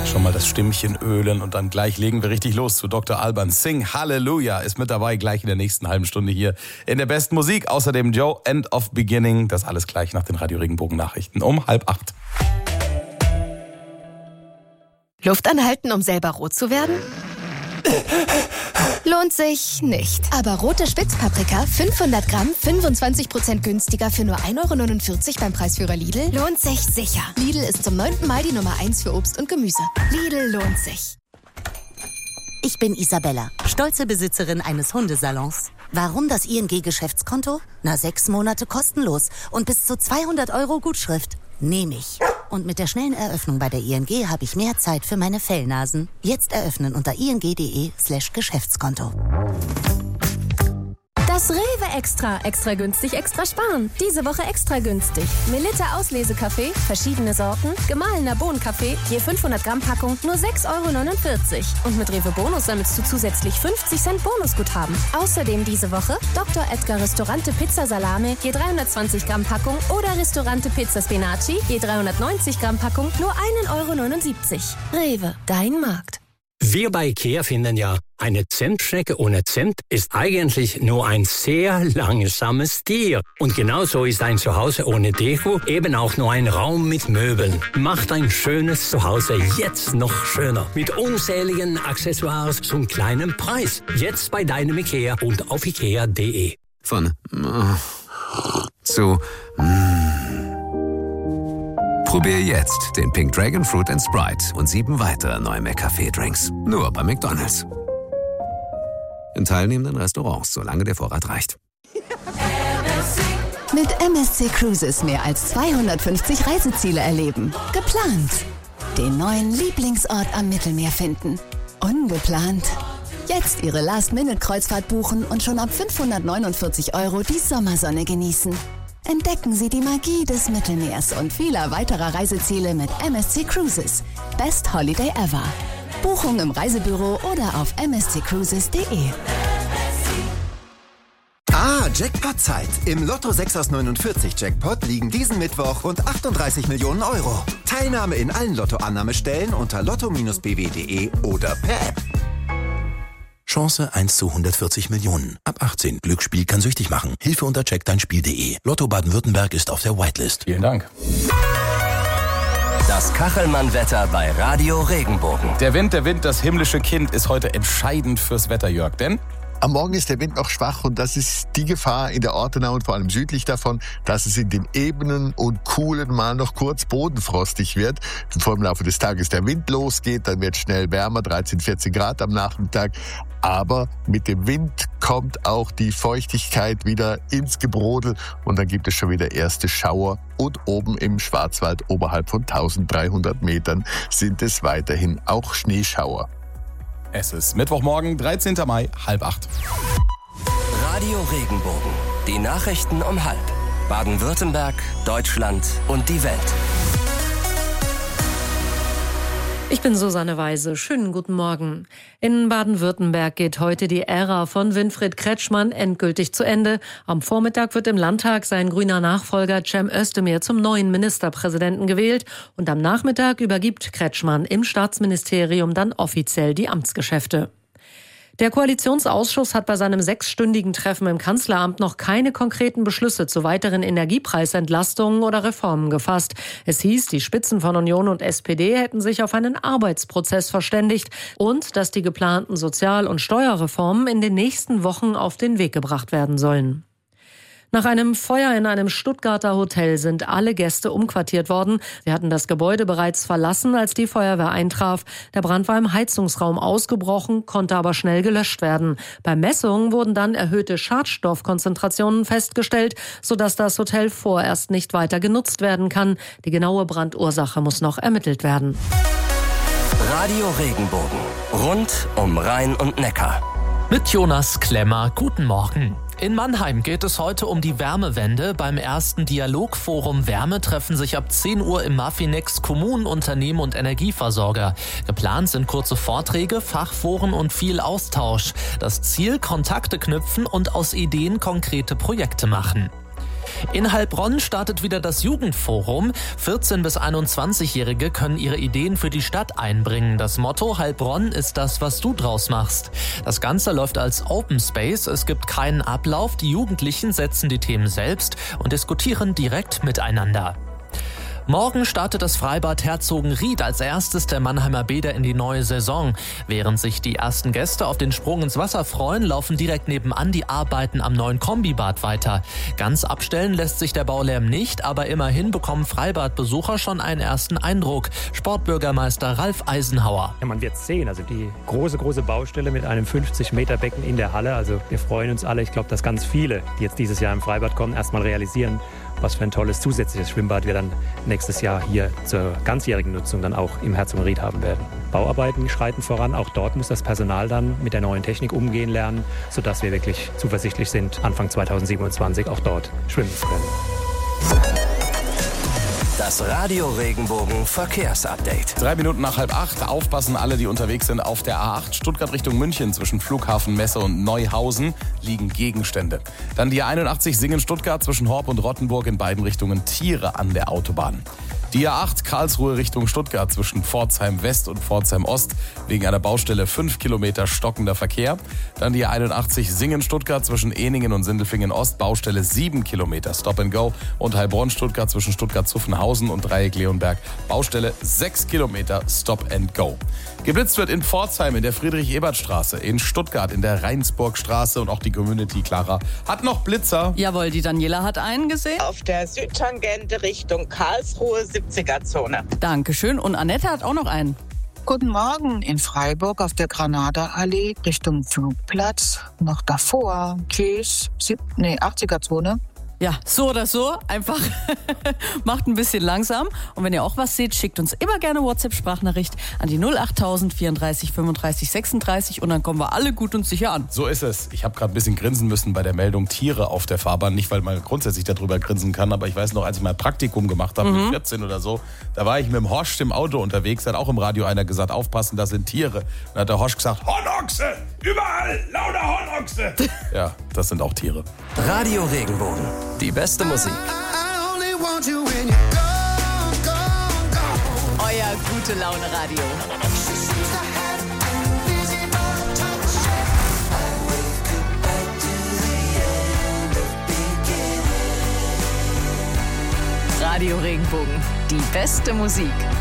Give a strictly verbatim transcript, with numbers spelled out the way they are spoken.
Schon mal das Stimmchen ölen und dann gleich legen wir richtig los zu Doktor Alban. Sing Halleluja ist mit dabei, gleich in der nächsten halben Stunde hier in der besten Musik. Außerdem Joe, End of Beginning. Das alles gleich nach den Radio Regenbogen Nachrichten um halb acht. Luft anhalten, um selber rot zu werden? Lohnt sich nicht. Aber rote Spitzpaprika, fünfhundert Gramm, fünfundzwanzig Prozent günstiger für nur ein Euro neunundvierzig beim Preisführer Lidl, lohnt sich sicher. Lidl ist zum neunten Mal die Nummer eins für Obst und Gemüse. Lidl lohnt sich. Ich bin Isabella, stolze Besitzerin eines Hundesalons. Warum das I N G-Geschäftskonto? Na, sechs Monate kostenlos und bis zu zweihundert Euro Gutschrift. Nehme ich. Und mit der schnellen Eröffnung bei der I N G habe ich mehr Zeit für meine Fellnasen. Jetzt eröffnen unter ing.de slash Geschäftskonto. Das Rewe Extra. Extra günstig, extra sparen. Diese Woche extra günstig. Melitta Auslesekaffee, verschiedene Sorten, gemahlener Bohnenkaffee, je fünfhundert Gramm Packung, nur sechs Euro neunundvierzig. Und mit Rewe Bonus sammelst du zusätzlich fünfzig Cent Bonusguthaben. Außerdem diese Woche Doktor Edgar Restaurante Pizza Salame, je dreihundertzwanzig Gramm Packung oder Restaurante Pizza Spinaci, je dreihundertneunzig Gramm Packung, nur ein Euro neunundsiebzig. Rewe, dein Markt. Wir bei IKEA finden ja, eine Zentstrecke ohne Cent ist eigentlich nur ein sehr langsames Tier. Und genauso ist ein Zuhause ohne Deko eben auch nur ein Raum mit Möbeln. Macht ein schönes Zuhause jetzt noch schöner. Mit unzähligen Accessoires zum kleinen Preis. Jetzt bei deinem IKEA und auf ikea punkt de. Von zu Probier jetzt den Pink Dragon Fruit and Sprite und sieben weitere neue McCafé-Drinks. Nur bei McDonald's. In teilnehmenden Restaurants, solange der Vorrat reicht. Mit M S C Cruises mehr als zweihundertfünfzig Reiseziele erleben. Geplant. Den neuen Lieblingsort am Mittelmeer finden. Ungeplant. Jetzt Ihre Last-Minute-Kreuzfahrt buchen und schon ab fünfhundertneunundvierzig Euro die Sommersonne genießen. Entdecken Sie die Magie des Mittelmeers und vieler weiterer Reiseziele mit M S C Cruises. Best Holiday ever. Buchung im Reisebüro oder auf m s c cruises punkt de. Ah, Jackpot-Zeit. Im Lotto sechs aus neunundvierzig Jackpot liegen diesen Mittwoch rund achtunddreißig Millionen Euro. Teilnahme in allen Lottoannahmestellen unter lotto Bindestrich b w punkt de oder per App. Chance eins zu hundertvierzig Millionen. Ab achtzehn. Glücksspiel kann süchtig machen. Hilfe unter check dein spiel punkt de. Lotto Baden-Württemberg ist auf der Whitelist. Vielen Dank. Das Kachelmann-Wetter bei Radio Regenbogen. Der Wind, der Wind, das himmlische Kind ist heute entscheidend fürs Wetter, Jörg. Denn am Morgen ist der Wind noch schwach und das ist die Gefahr in der Ortenau und vor allem südlich davon, dass es in den Ebenen und Kuhlen mal noch kurz bodenfrostig wird. Bevor im Laufe des Tages der Wind losgeht, dann wird es schnell wärmer, dreizehn, vierzehn Grad am Nachmittag. Aber mit dem Wind kommt auch die Feuchtigkeit wieder ins Gebrodel und dann gibt es schon wieder erste Schauer. Und oben im Schwarzwald oberhalb von dreizehnhundert Metern sind es weiterhin auch Schneeschauer. Es ist Mittwochmorgen, dreizehnten Mai, halb acht. Radio Regenbogen. Die Nachrichten um halb. Baden-Württemberg, Deutschland und die Welt. Ich bin Susanne Weise. Schönen guten Morgen. In Baden-Württemberg geht heute die Ära von Winfried Kretschmann endgültig zu Ende. Am Vormittag wird im Landtag sein grüner Nachfolger Cem Özdemir zum neuen Ministerpräsidenten gewählt. Und am Nachmittag übergibt Kretschmann im Staatsministerium dann offiziell die Amtsgeschäfte. Der Koalitionsausschuss hat bei seinem sechsstündigen Treffen im Kanzleramt noch keine konkreten Beschlüsse zu weiteren Energiepreisentlastungen oder Reformen gefasst. Es hieß, die Spitzen von Union und S P D hätten sich auf einen Arbeitsprozess verständigt und dass die geplanten Sozial- und Steuerreformen in den nächsten Wochen auf den Weg gebracht werden sollen. Nach einem Feuer in einem Stuttgarter Hotel sind alle Gäste umquartiert worden. Sie hatten das Gebäude bereits verlassen, als die Feuerwehr eintraf. Der Brand war im Heizungsraum ausgebrochen, konnte aber schnell gelöscht werden. Bei Messungen wurden dann erhöhte Schadstoffkonzentrationen festgestellt, sodass das Hotel vorerst nicht weiter genutzt werden kann. Die genaue Brandursache muss noch ermittelt werden. Radio Regenbogen. Rund um Rhein und Neckar. Mit Jonas Klemmer, guten Morgen. In Mannheim geht es heute um die Wärmewende. Beim ersten Dialogforum Wärme treffen sich ab zehn Uhr im Maffinex Kommunen, Unternehmen und Energieversorger. Geplant sind kurze Vorträge, Fachforen und viel Austausch. Das Ziel: Kontakte knüpfen und aus Ideen konkrete Projekte machen. In Heilbronn startet wieder das Jugendforum. vierzehn- bis einundzwanzigjährige können ihre Ideen für die Stadt einbringen. Das Motto Heilbronn ist das, was du draus machst. Das Ganze läuft als Open Space. Es gibt keinen Ablauf. Die Jugendlichen setzen die Themen selbst und diskutieren direkt miteinander. Morgen startet das Freibad Herzogenried als erstes der Mannheimer Bäder in die neue Saison. Während sich die ersten Gäste auf den Sprung ins Wasser freuen, laufen direkt nebenan die Arbeiten am neuen Kombibad weiter. Ganz abstellen lässt sich der Baulärm nicht, aber immerhin bekommen Freibadbesucher schon einen ersten Eindruck. Sportbürgermeister Ralf Eisenhauer. Ja, man wird es sehen, also die große, große Baustelle mit einem fünfzig Meter Becken in der Halle. Also wir freuen uns alle, ich glaube, dass ganz viele, die jetzt dieses Jahr im Freibad kommen, erstmal realisieren, was für ein tolles zusätzliches Schwimmbad wir dann nächstes Jahr hier zur ganzjährigen Nutzung dann auch im Herzogenried haben werden. Bauarbeiten schreiten voran, auch dort muss das Personal dann mit der neuen Technik umgehen lernen, sodass wir wirklich zuversichtlich sind, Anfang zweitausendsiebenundzwanzig auch dort schwimmen zu können. Das Radio Regenbogen Verkehrsupdate. Drei Minuten nach halb acht. Aufpassen alle, die unterwegs sind. Auf der A acht Stuttgart Richtung München zwischen Flughafen Messe und Neuhausen liegen Gegenstände. Dann die A einundachtzig Singen-Stuttgart zwischen Horb und Rottenburg, in beiden Richtungen Tiere an der Autobahn. Die A acht Karlsruhe Richtung Stuttgart zwischen Pforzheim West und Pforzheim Ost wegen einer Baustelle fünf Kilometer stockender Verkehr. Dann die A einundachtzig Singen-Stuttgart zwischen Eningen und Sindelfingen Ost, Baustelle sieben Kilometer Stop and Go. Und Heilbronn-Stuttgart zwischen Stuttgart-Zuffenhausen und Dreieck-Leonberg, Baustelle sechs Kilometer Stop and Go. Geblitzt wird in Pforzheim in der Friedrich-Ebert-Straße, in Stuttgart in der Rheinsburg-Straße und auch die Community, Clara, hat noch Blitzer. Jawohl, die Daniela hat einen gesehen. Auf der Südtangente Richtung Karlsruhe, siebziger-Zone. Dankeschön. Und Annette hat auch noch einen. Guten Morgen in Freiburg auf der Granada-Allee Richtung Flugplatz. Noch davor, tschüss, sieb- nee, achtziger-Zone. Ja, so oder so, einfach macht ein bisschen langsam. Und wenn ihr auch was seht, schickt uns immer gerne WhatsApp-Sprachnachricht an die null achttausend vierunddreißig fünfunddreißig sechsunddreißig und dann kommen wir alle gut und sicher an. So ist es. Ich habe gerade ein bisschen grinsen müssen bei der Meldung Tiere auf der Fahrbahn. Nicht, weil man grundsätzlich darüber grinsen kann, aber ich weiß noch, als ich mal ein Praktikum gemacht habe, mhm. mit vierzehn oder so, da war ich mit dem Horst im Auto unterwegs, da hat auch im Radio einer gesagt, aufpassen, das sind Tiere. Dann hat der Horst gesagt, Hornochse, überall, lauter Hornochse. Ja, das sind auch Tiere. Radio Regenbogen, die beste Musik. Euer gute Laune Radio. Radio Regenbogen, die beste Musik.